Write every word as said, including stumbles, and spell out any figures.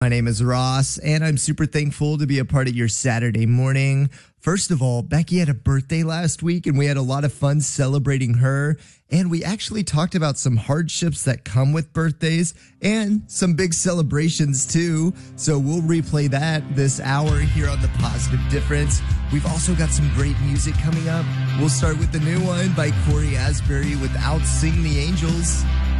My name is Ross, and I'm super thankful to be a part of your Saturday morning. First of all, Becky had a birthday last week, and we had a lot of fun celebrating her. And we actually talked about some hardships that come with birthdays and some big celebrations too. So we'll replay that this hour here on The Positive Difference. We've also got some great music coming up. We'll start with the new one by Corey Asbury with Out Sing the Angels.